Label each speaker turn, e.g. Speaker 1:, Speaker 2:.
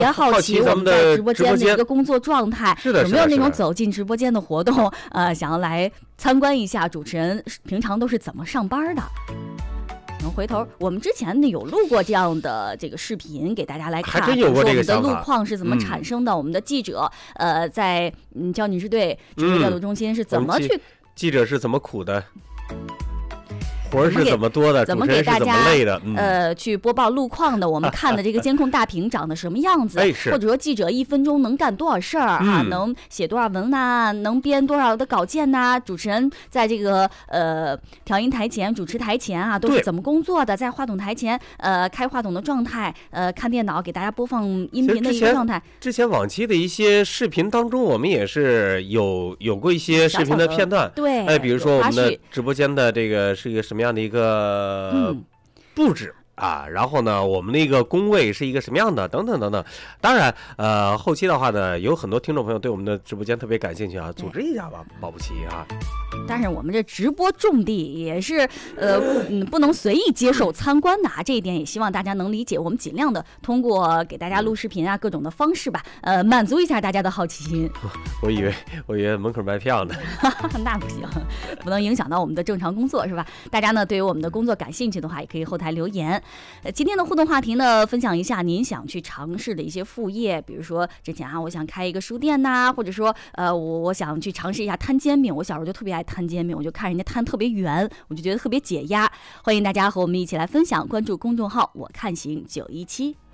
Speaker 1: 也好奇我们在直播间的一个工作状态，
Speaker 2: 是的，
Speaker 1: 有没有那种走进直播间的活动？想要来参观一下主持人平常都是怎么上班的。回头我们之前呢有录过这样的这个视频给大家来看，
Speaker 2: 还真有过这个
Speaker 1: 想法。我们的路况是怎么产生的？我们的记者在交警支队指挥调度中心是怎么去？
Speaker 2: 记者是怎么苦的？活是怎么多的？
Speaker 1: 怎么给大家
Speaker 2: 累的？
Speaker 1: 去播报路况的？我们看的这个监控大屏长得什么样子？或者说记者1分钟能干多少事儿啊？能写多少文呐？能编多少的稿件呐？主持人在这个调音台前、主持台前啊，都是怎么工作的？在话筒台前开话筒的状态，看电脑给大家播放音频的一个状态。
Speaker 2: 之前往期的一些视频当中，我们也是有过一些视频的片段。
Speaker 1: 对，
Speaker 2: 比如说我们的直播间的这个是一个什么样的一个布置啊，然后呢，我们的一个工位是一个什么样的，等等等等。当然，后期的话呢，有很多听众朋友对我们的直播间特别感兴趣啊，组织一下吧，保不齐啊。
Speaker 1: 但是我们这直播重地也是不能随意接受参观的啊，这一点也希望大家能理解。我们尽量的通过给大家录视频啊，各种的方式吧，满足一下大家的好奇心。
Speaker 2: 我以为门口卖票呢。
Speaker 1: 那不行，不能影响到我们的正常工作，是吧？大家呢对于我们的工作感兴趣的话，也可以后台留言。今天的互动话题呢，分享一下您想去尝试的一些副业，比如说之前啊，我想开一个书店呐，或者说我想去尝试一下摊煎饼。我小时候就特别爱摊煎饼，我就看人家摊特别圆，我就觉得特别解压。欢迎大家和我们一起来分享，关注公众号我看行917。